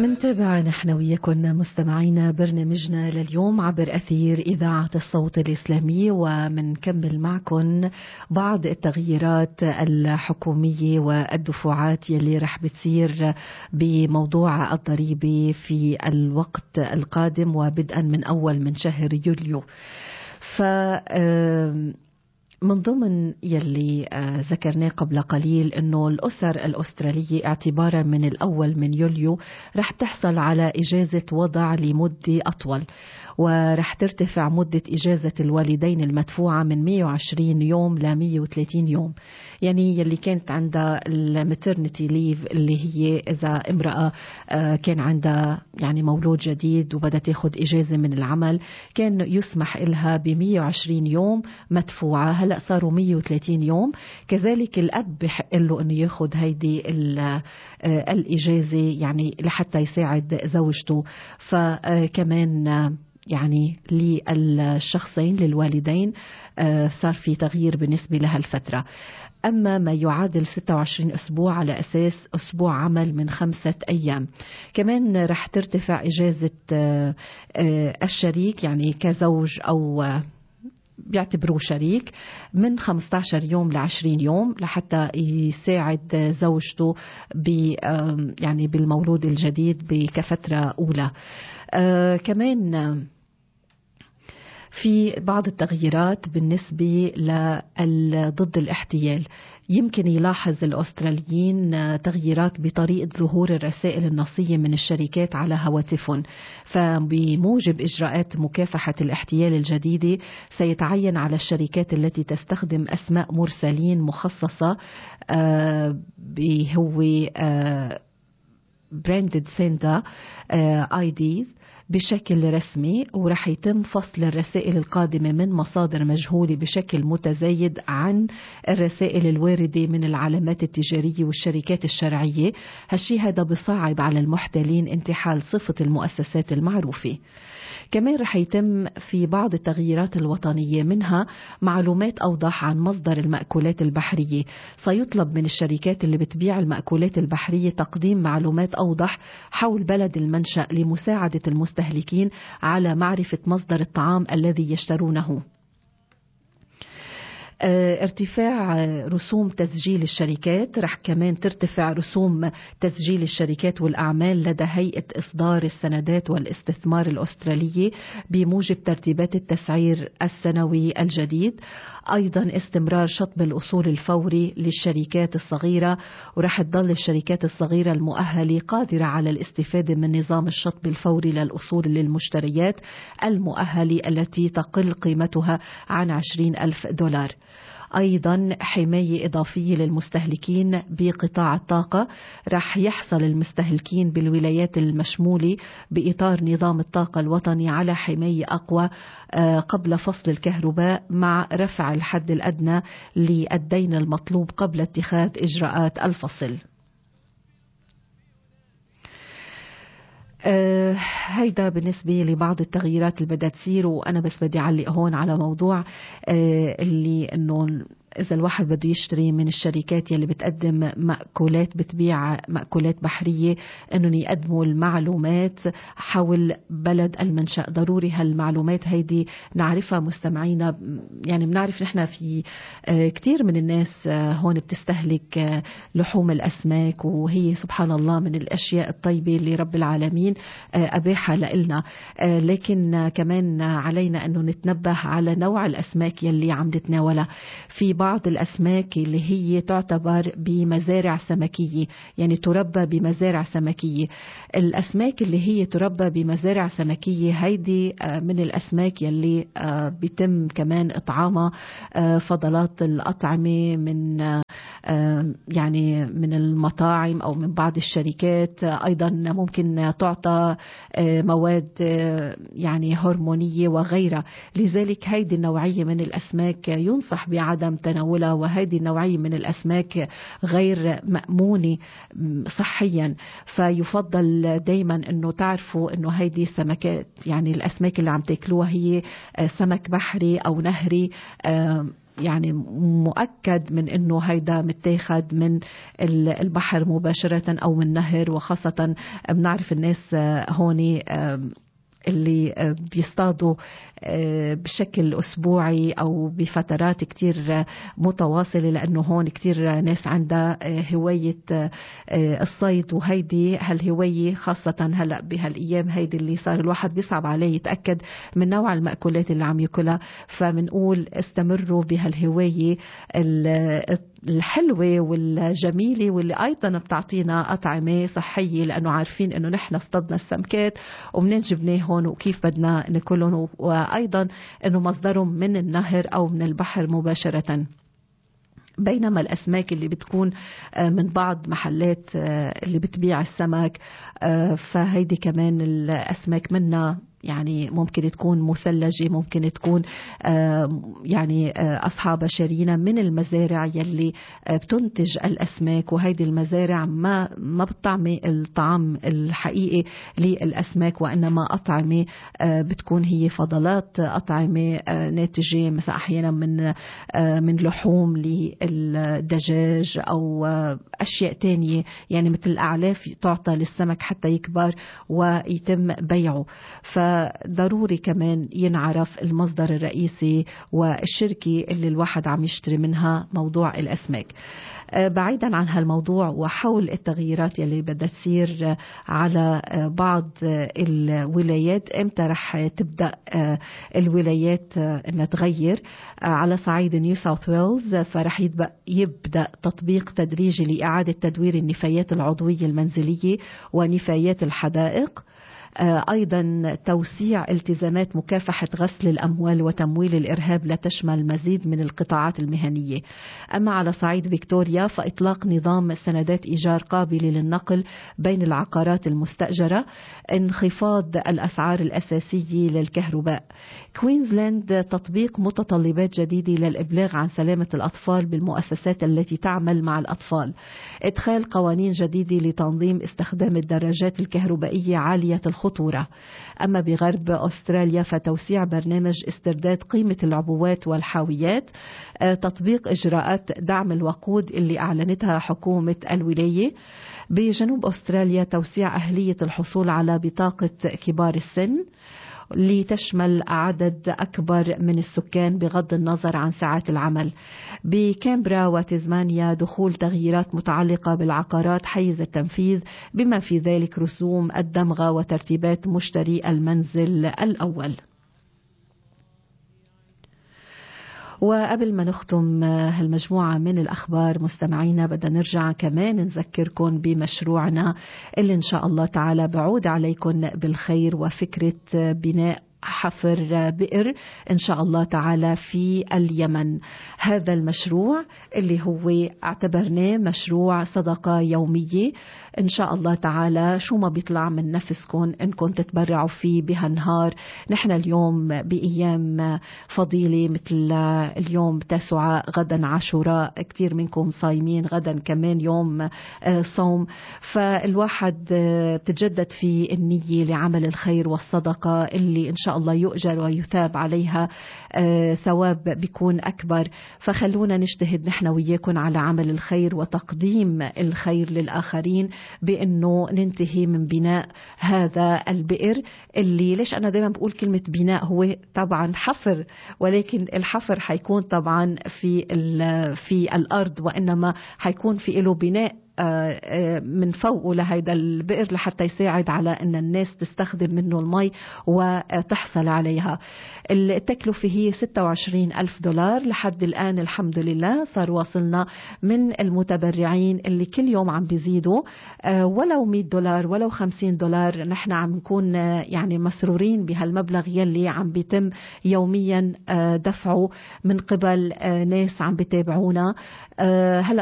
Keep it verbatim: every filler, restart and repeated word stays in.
منتابع نحن وياكم مستمعينا برنامجنا لليوم عبر أثير إذاعة الصوت الإسلامي، ومنكمل معكم بعض التغييرات الحكومية والدفعات يلي رح بتصير بموضوع الضريبة في الوقت القادم وبدءا من أول من شهر يوليو. ف من ضمن يلي ذكرناه قبل قليل أنه الأسر الأسترالية اعتبارا من الأول من يوليو رح تحصل على إجازة وضع لمدة أطول، ورح ترتفع مدة إجازة الوالدين المدفوعة من مئة وعشرين يوم ل مئة وثلاثين يوم. يعني يلي كانت عندها الماترنتي ليف اللي هي إذا امرأة كان عندها يعني مولود جديد وبدها تاخد إجازة من العمل كان يسمح لها ب مئة وعشرين يوم مدفوعة، هلأ صاروا مئة وثلاثين يوم. كذلك الأب بحق له أنه ياخد هيدي الإجازة يعني لحتى يساعد زوجته. فكمان يعني للشخصين للوالدين صار في تغيير بالنسبة لها الفترة. أما ما يعادل ستة وعشرين أسبوع على أساس أسبوع عمل من خمسة أيام. كمان رح ترتفع إجازة الشريك يعني كزوج أو بيعتبروه شريك من خمسة عشر يوم ل عشرين يوم لحتى يساعد زوجته ب يعني بالمولود الجديد كفترة أولى. آه كمان في بعض التغييرات بالنسبة ضد الاحتيال. يمكن يلاحظ الأستراليين تغييرات بطريقة ظهور الرسائل النصية من الشركات على هواتفهم، فبموجب إجراءات مكافحة الاحتيال الجديدة سيتعين على الشركات التي تستخدم أسماء مرسلين مخصصة هو branded sender آي ديز بشكل رسمي، ورح يتم فصل الرسائل القادمة من مصادر مجهولة بشكل متزايد عن الرسائل الواردة من العلامات التجارية والشركات الشرعية. هالشي هذا بصعب على المحتالين انتحال صفة المؤسسات المعروفة. كمان رح يتم في بعض التغييرات الوطنية، منها معلومات أوضح عن مصدر المأكولات البحرية. سيطلب من الشركات اللي بتبيع المأكولات البحرية تقديم معلومات أوضح حول بلد المنشأ لمساعدة المستهلكين على معرفة مصدر الطعام الذي يشترونه. ارتفاع رسوم تسجيل الشركات. رح كمان ترتفع رسوم تسجيل الشركات والأعمال لدى هيئة إصدار السندات والاستثمار الأسترالية بموجب ترتيبات التسعير السنوي الجديد. أيضا استمرار شطب الأصول الفوري للشركات الصغيرة، ورح تضل الشركات الصغيرة المؤهلة قادرة على الاستفادة من نظام الشطب الفوري للأصول للمشتريات المؤهلة التي تقل قيمتها عن عشرين ألف دولار. أيضا حماية إضافية للمستهلكين بقطاع الطاقة. رح يحصل المستهلكين بالولايات المشمولة بإطار نظام الطاقة الوطني على حماية أقوى قبل فصل الكهرباء، مع رفع الحد الأدنى للدين المطلوب قبل اتخاذ إجراءات الفصل. آه هيدا بالنسبة لبعض التغييرات اللي بدها تصير. وأنا بس بدي أعلق هون على موضوع آه اللي إنه إذا الواحد بده يشتري من الشركات يلي بتقدم مأكولات بتبيع مأكولات بحرية إنه يقدموا المعلومات حول بلد المنشأ. ضروري هالمعلومات هيدي نعرفها مستمعينا. يعني بنعرف نحن في كتير من الناس هون بتستهلك لحوم الأسماك، وهي سبحان الله من الأشياء الطيبة اللي رب العالمين أباحها لإلنا، لكن كمان علينا أنه نتنبه على نوع الأسماك يلي عم نتناولها. في بعض الأسماك اللي هي تعتبر بمزارع سمكية، يعني تربى بمزارع سمكية. الأسماك اللي هي تربى بمزارع سمكية هيدي من الأسماك يلي بيتم كمان إطعامها فضلات الأطعمة من يعني من المطاعم أو من بعض الشركات. أيضا ممكن تعطى مواد يعني هرمونية وغيرها. لذلك هيدي النوعية من الأسماك ينصح بعدم تناولها، وهذه النوعية من الأسماك غير مأمونة صحيا. فيفضل دايما أنه تعرفوا أنه هذه السمكات يعني الأسماك اللي عم تاكلوها هي سمك بحري أو نهري، يعني مؤكد من انه هيدا متاخد من البحر مباشرة او من نهر، وخاصة بنعرف الناس هون اللي بيصطادوا بشكل أسبوعي أو بفترات كتير متواصلة، لأنه هون كتير ناس عندها هواية الصيد، وهيدي هالهواية خاصة هلأ بهالأيام هيدي اللي صار الواحد بيصعب عليه يتأكد من نوع المأكولات اللي عم يأكلها. فمنقول استمروا بهالهواية الحلوة والجميلة واللي أيضا بتعطينا أطعمة صحية، لأنه عارفين أنه نحن اصطدنا السمكات ومنين جبناهن وكيف بدنا ناكلهم، وأيضا أنه مصدرهم من النهر أو من البحر مباشرة. بينما الأسماك اللي بتكون من بعض محلات اللي بتبيع السمك، فهيدي كمان الأسماك منها يعني ممكن تكون مثلجة، ممكن تكون يعني أصحاب شارينا من المزارع يلي بتنتج الأسماك، وهيدي المزارع ما ما بتطعمي الطعام الحقيقي للأسماك، وإنما أطعمة بتكون هي فضلات أطعمة ناتجة مثلا أحيانا من من لحوم للدجاج أو أشياء تانية، يعني مثل الأعلاف تعطى للسمك حتى يكبر ويتم بيعه. فضروري كمان ينعرف المصدر الرئيسي والشركة اللي الواحد عم يشتري منها موضوع الأسماك. بعيدا عن هالموضوع وحول التغييرات يلي بدها تصير على بعض الولايات، امتى رح تبدأ الولايات انها تغير على صعيد نيو ساوث ويلز؟ فرح يبدأ تطبيق تدريجي لإعادة تدوير النفايات العضوية المنزلية ونفايات الحدائق. أيضا توسيع التزامات مكافحة غسل الأموال وتمويل الإرهاب لتشمل مزيد من القطاعات المهنية. أما على صعيد فيكتوريا فإطلاق نظام سندات إيجار قابلة للنقل بين العقارات المستأجرة، انخفاض الأسعار الأساسية للكهرباء. كوينزلاند تطبيق متطلبات جديدة للإبلاغ عن سلامة الأطفال بالمؤسسات التي تعمل مع الأطفال. إدخال قوانين جديدة لتنظيم استخدام الدراجات الكهربائية عالية الخطورة. أما بغرب أستراليا فتوسيع برنامج استرداد قيمة العبوات والحاويات، تطبيق إجراءات دعم الوقود اللي أعلنتها حكومة الولاية. بجنوب أستراليا توسيع أهلية الحصول على بطاقة كبار السن لتشمل عدد أكبر من السكان بغض النظر عن ساعات العمل. بكامبرا وتزمانيا دخول تغييرات متعلقة بالعقارات حيز التنفيذ، بما في ذلك رسوم الدمغة وترتيبات مشتري المنزل الأول. وقبل ما نختم هالمجموعة من الأخبار مستمعينا، بدنا نرجع كمان نذكركم بمشروعنا اللي إن شاء الله تعالى بعود عليكم بالخير، وفكرة بناء حفر بئر إن شاء الله تعالى في اليمن. هذا المشروع اللي هو اعتبرناه مشروع صدقة يومية إن شاء الله تعالى، شو ما بيطلع من نفسكم إنكم تتبرعوا فيه بهالنهار. نحن اليوم بأيام فضيلة مثل اليوم تاسعاء، غدا عاشوراء، كتير منكم صايمين، غدا كمان يوم صوم، فالواحد تتجدد في النية لعمل الخير والصدقة اللي إن شاء الله يؤجر ويثاب عليها ثواب بيكون أكبر. فخلونا نجتهد نحن وياكم على عمل الخير وتقديم الخير للآخرين، بأنه ننتهي من بناء هذا البئر اللي، ليش أنا دايما بقول كلمة بناء، هو طبعا حفر، ولكن الحفر حيكون طبعا في في الأرض، وإنما حيكون في له بناء من فوق لهيدا البئر لحتى يساعد على أن الناس تستخدم منه المي وتحصل عليها. التكلفة هي ستة وعشرين ألف دولار لحد الآن. الحمد لله صار واصلنا من المتبرعين اللي كل يوم عم بيزيدوا، ولو مئة دولار ولو خمسين دولار، نحن عم نكون يعني مسرورين بهالمبلغ يلي عم بيتم يوميا دفعه من قبل ناس عم بتابعونا. هلأ